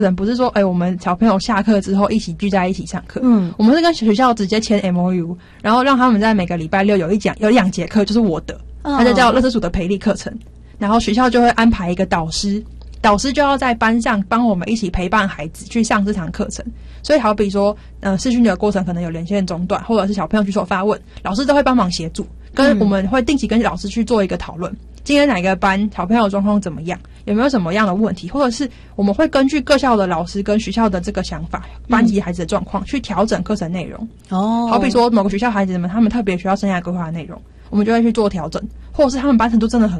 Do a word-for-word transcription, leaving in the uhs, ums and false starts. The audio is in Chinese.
人不是说，哎、欸，我们小朋友下课之后一起聚在一起上课，嗯，我们是跟学校直接签 M O U， 然后让他们在每个礼拜六有一讲有两节课就是我的，它就叫垃圾组的培力课程，然后学校就会安排一个导师，导师就要在班上帮我们一起陪伴孩子去上这堂课程。所以好比说，呃，视讯的过程可能有连线中断，或者是小朋友举手发问，老师都会帮忙协助，跟我们会定期跟老师去做一个讨论。今天哪个班小朋友状况怎么样，有没有什么样的问题，或者是我们会根据各校的老师跟学校的这个想法，班级孩子的状况、嗯、去调整课程内容。哦，好比说某个学校孩子们他们特别需要生涯规划的内容，我们就会去做调整，或者是他们班程度真的很